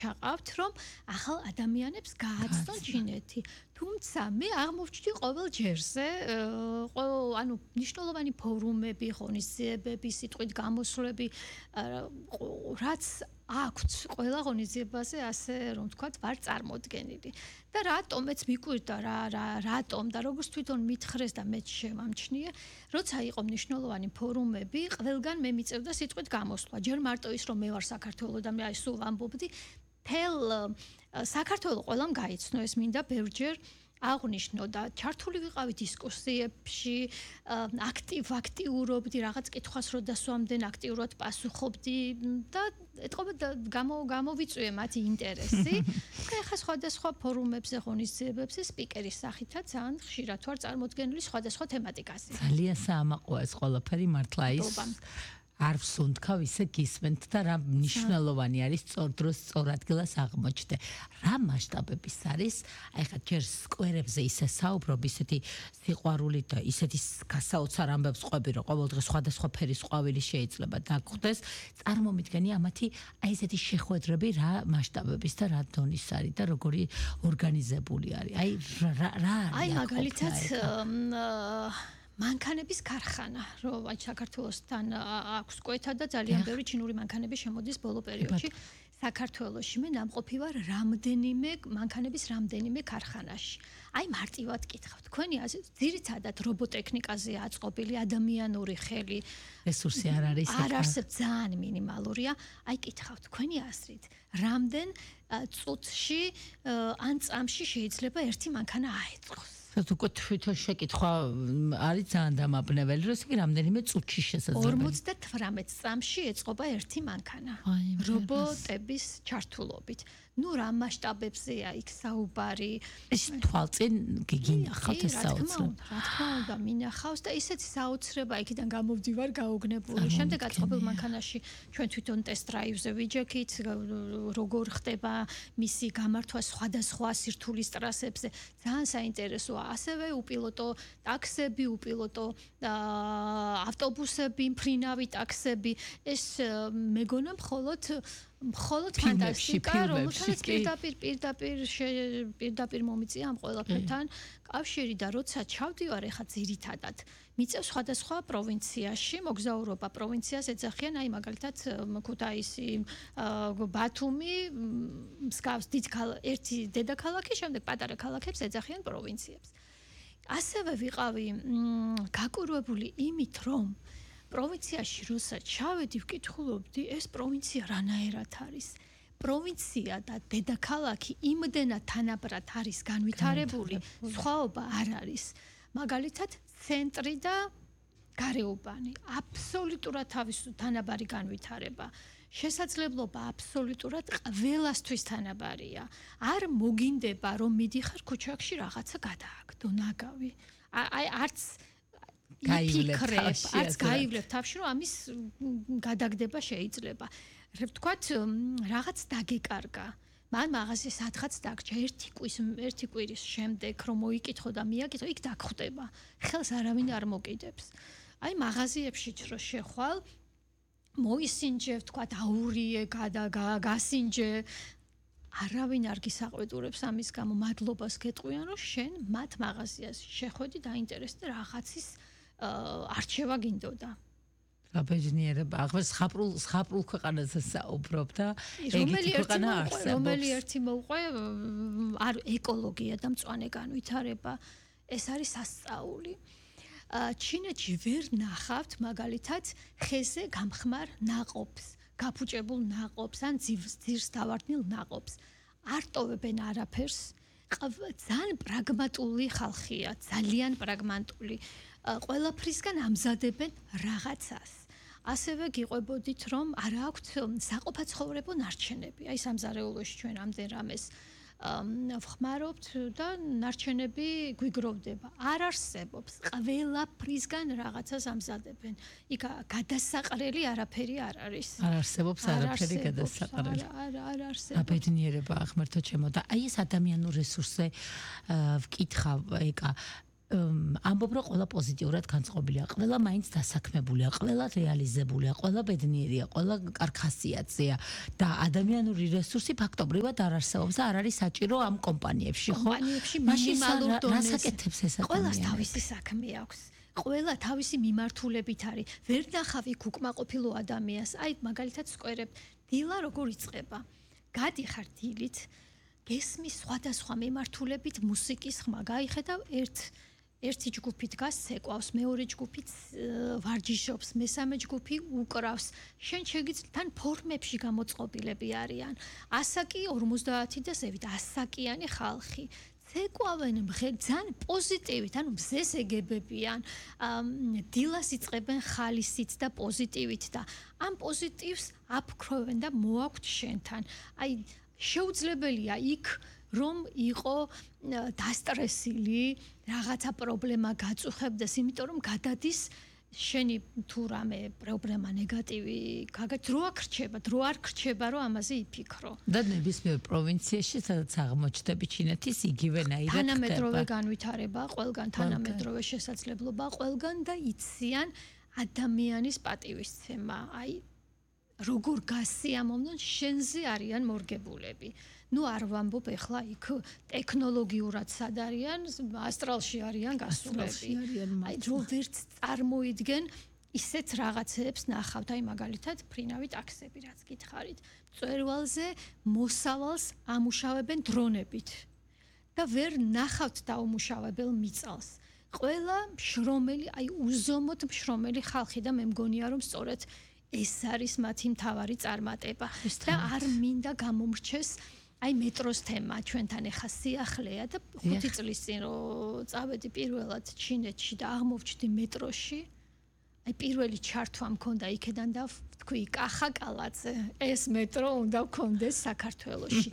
ჩაყავთ, რომ ახალ ადამიანებს გააცნონ ჩინეთი. თუმცა მე აღმოვჩნდი ყოველ ჯერზე, ანუ მნიშვნელოვანი ფორუმები, ღონისძიებები, სიტყვით გამოსვლები, რაც აქვთ ყველა ღონისძიებაზე, ასე რომ ვთქვათ, ვარ წარმოდგენილი. და რატომაც მიკვირდა რატომ და როგორც თვითონ მითხრეს და მეც შემამჩნიე, როცა იყო მნიშვნელოვანი ფორუმები, ყველგან მე მიწევდა სიტყვით გამოსვლა. ჯერ მარტო ის რომ მე ვარ საქართველოს და მე აი სულ ვამბობდი, თელ საქართველოს ყველამ გაიცნო ეს მინდა ბევრჯერ აღნიშნო და ჩართული ვიყავი დისკუსიებში, აქტიურობდი, რაღაც კითხვას რო დასვამდნენ, აქტიურად პასუხობდი და ეთყობა გამოვიწვიე მათი ინტერესი. და ახლა სხვადასხვა ფორუმებზე, ღონისძიებებზე სპიკერის სახითაც ძალიან ხშირად ვარ წარმოდგენილი სხვადასხვა თემატიკაზე. ძალიან საამაყოა ეს ყველაფერი მართლა ის. არ ვსუნთქავ ისე გისმენთ და რა მნიშვნელოვანი არის სწორ დროს სწორ ადგილას აღმოჩნდე. რა მასშტაბების არის? აი ხა ჯერ სკვერებზე ისე საუბრობ, ისეთი სიყვარული და ისეთი გასაოცარ ამბებს ყვები, რომ ყოველდღე სხვადასხვა ფერის ყვავილი შეიძლება დაგხვდეს. წარმომიდგენი ამათი აი ესეთი შეხვედრები რა მასშტაბების და რა დონის არის და როგორი ორგანიზებული არის. აი რა აი მაგალითად მანქანების ქარხანა, რომ აი საქართველოსთან აქვს კვეთა და ძალიან ბევრი ჩინური მანქანები შემოდის ბოლო პერიოდში საქართველოში. მე ნამყოფი ვარ მანქანების რამდენიმე ქარხანაში. აი მარტივად კითხავ, თქვენი ძირითადად რობოტექნიკაზე აწყობილი ადამიანური ხელი რესურსი არ არის. არ არსებობს, ძალიან მინიმალურია. აი კითხავ, თქვენი აზრით, რამდენ წუთში ან წამში შეიძლება ერთი მანქანა აეწყოს? უკვე თვითონ შეკითხვა არის ძალიან დამაბნეველი, რომ იგი რამდენიმე წუთში შესაძლებელია. 58 წამში ეწყობა ერთი მანქანა. რობოტების ჩართულობით. ნუ რა მასშტაბებზეა იქ საუბარი? ეს თვალწინ გიგინახავთ ეს საოცრება. რა თქმა უნდა, მინახავს და ისეთი საოცრება იქიდან გამოვდივარ გაოგნებული. შემდეგ აწყობილ მანქანაში ჩვენ თვითონ ტესტ დრაივზე ვიჯექით, როგორ ხდება მისი გამართვა სხვადასხვა სირთულის ტრასებზე. ძალიან საინტერესოა. ასევე უპილოტო ტაქსები, უპილოტო ავტობუსები, მფრინავი ტაქსები, ეს მეგონა მხოლოდ ფანტასტიკა, რომელსაც პირდაპირ მომიწია ამ ყველაფერთან კავშირი და როცა ჩავდივარ ახლა ძირითადად მიწევს სხვადასხვა პროვინციაში, მოგზაურობა პროვინციას ეძახიან, აი მაგალითად ქუთაისი, ბათუმი, მსგავს ერთი დედაქალაქი, შემდეგ პატარა ქალაქებს ეძახიან პროვინციებს. ასევე ვიყავი გაკურვებული იმით, რომ პროვინციაში როცა ჩავედი, ვკითხულობდი, ეს პროვინცია რანაირად არის. პროვინცია და დედაქალაქი იმდენად თანაბრად არის განვითარებული, სხვაობა არ არის. მაგალითად, ცენტრი და გარეუბანი აბსოლუტურად თანაბარი განვითარება. შესაძლებლობა აბსოლუტურად ყველასთვის თანაბარია. არ მოგინდება, რომ მიდიხარ ქუჩაში რაღაცა გადააგდო, ნაგავი. აი არც გაივლებ თავში, რომ ამის გადაგდება შეიძლება. ვთქვათ, რაღაც დაგეკარგა. მან მაღაზია სადღაც დაგჭა ერთი კვირის შემდეგ, რომ მოიკითხო და მიაკითხო, იქ დაგხვდება. ხელს არავინ არ მოკიდებს. აი მაღაზიებში რო შეხვალ, მოისინჯე, ვთქვათ, აურიე, გასინჯე. არავინ არ გისაყვედურებს ამის გამო, მადლობას გეტყვიან, რომ შენ მათ მაღაზიაში შეხვედი და ინტერესდა რაღაცის არჩევა გინდოდა. აბეჯნიერება, ახლა ზღაპრულ ქვეყანაზე საუბრობ და ეგეთი ქვეყანა არსებობს. რომელი ერთი მოუყვე ეკოლოგია და მწვანე განვითარება. ეს არის სასწაული. ჩინეთში ვერ ნახავთ მაგალითად ხეზე გამხმარ ნაყოფს, გაფუჭებულ ნაყოფს ან ძირს დავარდნილ ნაყოფს. არ ტოვებენ არაფერს. ძალიან პრაგმატული ხალხია, ძალიან პრაგმატული. ყველაფრისგან ამზადებენ რაღაცას. ასევე გიყვებოდით, რომ არ აქვთ საყოფაცხოვრებო ნარჩენები. აი სამზარეულოში ჩვენ ამდენ რამეს ვხმარობთ და ნარჩენები გვიგროვდება. არ არსებობს. ყველაფრისგან რაღაცას ამზადებენ. იქ გადასაყრელი არაფერი არ არის. არ არსებობს არაფერი გადასაყრელი. არ არსებობს. აბედნიერება აღმერთო ჩემო და აი ეს ადამიანურ რესურსზე ვკითხავ ეკა ამბობ რომ ყველა პოზიტიურად განწყობილია, ყველა მაინც დასაქმებულია, ყველა რეალიზებულია, ყველა ბედნიერია, ყველა კარგ ხასიათზეა და ადამიანური რესურსი ფაქტობრივად არ არსებობს და არ არის საჭირო ამ კომპანიებში, ხო? კომპანიებში მინიმალურ დონეზე რასაკეთებს ეს ადამიანი? ყველას თავისი საქმე აქვს. ყველა თავისი მიმართულებით არის. ვერ ნახავ იქ უკმაყოფილო ადამიანს. აი მაგალითად სკვერებ, დილა როგორ იწყება? გადიხარ დილით, გესმის სხვადასხვა მიმართულებით მუსიკის ხმა, გაიხედავ ერთი ჯგუფი დგას ცეკვავს, მეორე ჯგუფი ვარჯიშობს, მესამე ჯგუფი უკრავს. შენ შეგიძლია თან ფორმებში გამოწყობილები არიან. ასაკი 50 და ზევით, ასაკიანი ხალხი. ცეკვავენ ძალიან პოზიტივით, ანუ მზეს ეგებებიან, დილას იწყებენ ხალისით და პოზიტივით და ამ პოზიტივს აფქროვენ და მოაქვთ შენთან. აი შეუძლებელია იქ რომ იყო დასტრესილი, რაღაცა პრობლემა გაწუხებდეს, იმიტომ რომ გადადის შენი თუ რამე პრობლემა ნეგატივი დრო არ რჩება რომ ამაზე იფიქრო. და ნებისმიერ პროვინციაში სადაც აღმოჩნდები ჩინეთის იგივენაირად ხდება. თანამედროვე განვითარება ყველგან, თანამედროვე შესაძლებლობა ყველგან და იციან ადამიანის პატივისცემა. აი როგორ გასიამოვნონ შენზე არიან მორგებულები. ნუ არ ვამბობ ეხლა იქ ტექნოლოგიურად სად არიან, ასტრალში არიან გასულები. აი რო ვერც წარმოიდგენ ისეთ რაღაცებს ნახავთ, აი მაგალითად ფრინავი ტაქსები რაც გითხარით. მწვერვალზე მოსავალს ამუშავებენ დრონებით და ვერ ნახავთ დაუმუშავებელ მიწალს. ყველა შრომელი, აი უზომოდ შრომელი ხალხი და მე მგონია რომ სწორედ ეს არის მათი მთავარი წარმატება და არ მინდა გამომრჩეს აი მეტროს თემა ჩვენთან ახლა სიახლეა და 5 წლის წინ რო წავედი პირველად ჩინეთში და აღმოვჩნდი მეტროში აი პირველი ჩართვა მქონდა იქედან და თქვი კახაკალაძე ეს მეტრო უნდა გქონდეს საქართველოში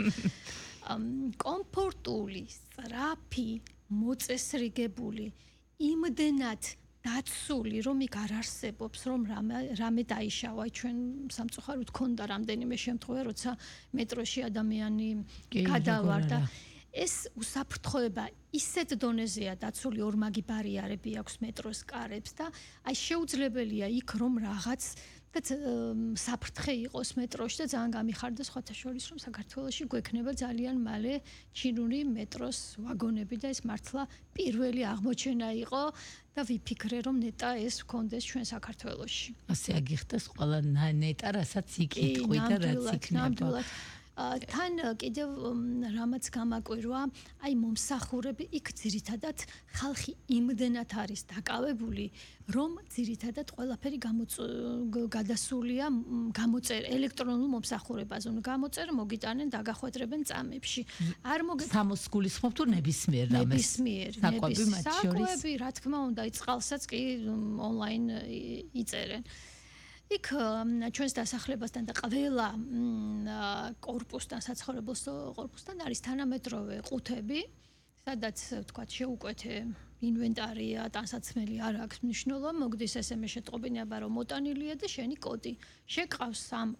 კომფორტული, სწრაფი, მოწესრიგებული, იმდენად დაცული, რომ იქ არ არსებობს, რომ რამე დაიშავა. ჩვენ სამწუხაროდ ქონდა რამდენიმე შემთხვევა, როცა მეტროში ადამიანი გადავარდა. ეს უსაფრთხოება ისეთ დონეზეა დაცული, ორმაგი ბარიერები აქვს მეტროს კარებს და აი შეუძლებელია იქ რომ რაღაც და საფრთხე იყოს მეტროში და ძალიან გამიხარდა სხვათა შორის რომ საქართველოში გვექნება ძალიან მალე ჩინური მეტროს ვაგონები და ეს მართლა პირველი აღმოჩენა იყო და ვიფიქრე რომ ნეტა ეს გქონდეს ჩვენ საქართველოში. ასე აგიხდეს ყველა ნეტა რასაც იქ იტყვი და რაც იქნება. თან კიდევ რამაც გამაკვირვა, აი მომსახურები იქ ძირითადად ხალხი იმდენად არის დაკავებული, რომ ძირითადად ყველაფერი გადასულია ელექტრონულ მომსახურებაზე. გამოწერ, მოგიტანენ, დაგახვედრებენ წამებში. არ სამოს გულისხმობ თუ ნებისმიერ რამეს. საკვები მათ შორის. საკვები, რა თქმა უნდა, წყალსაც კი ონლაინ იწერენ. იქ ჩვენს დასახლებასთან და ყველა კორპუსთან, საცხოვრებელ კორპუსთან არის თანამედროვე ყუთები, სადაც თქვათ შეუკვეთე ინვენტარია, ტანსაცმელი არ აქვს მნიშვნელობა, მოგდის SMS შეტყობინება რომ მოტანილია და შენი კოდი. შეკყავს ამ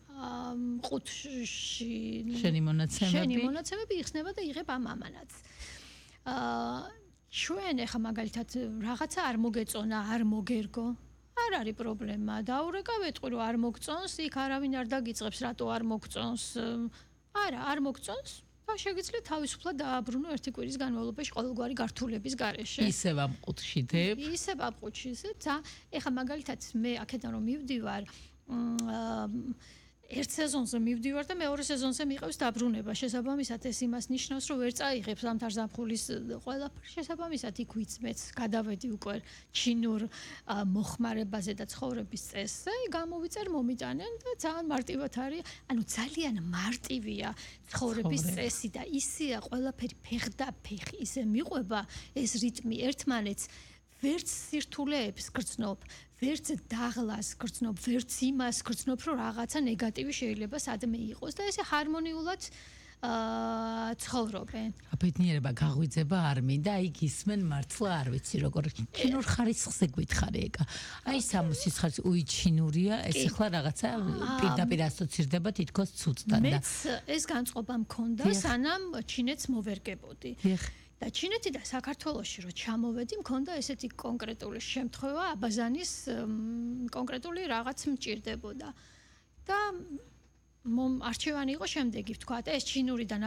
ყუთში შენი მონაცემები იხსნება და იღებ ამ ამანატს. ჩვენ ახლა მაგალითად რაღაცა არ მოგეწონა, არ მოგერგო არ არის პრობლემა. დაურეკავეთყვი რომ არ მოგწონს, იქ არავინ არ დაგიწყებს, რატო არ მოგწონს. არა, არ მოგწონს. და შეგიძლიათ თავისუფლად დააბრუნო ერთი კვირის განმავლობაში ყოველგვარი გართულების გარეშე. ისევ ამ ყუთში დებ. ისევ ამ ყუთში და ეხლა მაგალითად მე აქედან რომ მივდივარ ერთ სეზონზე მივდივარ და მეორე სეზონზე მიყავს დაბრუნება. შესაბამისად ეს იმას ნიშნავს, რომ ვერ წაიღებს ამ თარზამხულის ყველაფერს. შესაბამისად იქ ვიწმეც, გადავედი უკვე ჩინურ მოხმარებაზე და ცხოვრების წესზე, გამოვიწერ, მომიტანენ და ძალიან მარტივად არის. ანუ ძალიან მარტივია ცხოვრების წესი და ისეა ყველაფერი ფეხდაფეხ ისე მიყვება ეს რიტმი ერთმანეთს ვერც სირთულეებს გრძნობ, ვერც დაღლას გრძნობ, ვერც იმას გრძნობ, რომ რაღაცა ნეგატივი შეიძლება სადმე იყოს და ესე ჰარმონიულად ცხოვრობენ. აბედნიერება გაღვიძება არ მინდა, აი გისმენ მართლა არ ვიცი როგორ ჩინურ ხარისხზე გითხარი ეგა. აი სამოსის ხარისხი უიჩინურია, ეს ახლა რაღაცა პირდაპირ ასოცირდება თითქოს ცუცთან და მეც ეს განწყობა მქონდა, სანამ ჩინეთს მოვერგებოდი. და ჩინეთი და საქართველოში რო ჩამოვედი, მქონდა ესეთი კონკრეტული შემთხვევა, აბაზანის კონკრეტული რაღაც მჭირდებოდა. და არჩევანი იყო შემდეგი, ვთქვათ, ეს ჩინურიდან